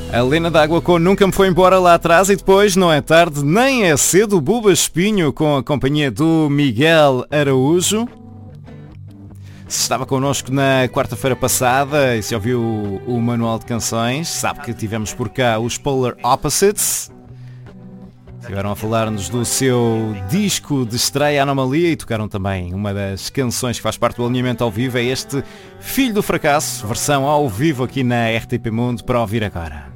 A Lena D'Água com Nunca Me Foi Embora lá atrás e depois Não É Tarde Nem É Cedo, o Buba Espinho com a companhia do Miguel Araújo. Se estava connosco na quarta-feira passada e se ouviu o manual de canções, sabe que tivemos por cá os Polar Opposites. Estiveram a falar-nos do seu disco de estreia Anomalia e tocaram também uma das canções que faz parte do alinhamento ao vivo, é este Filho do Fracasso, versão ao vivo aqui na RTP Mundo para ouvir agora.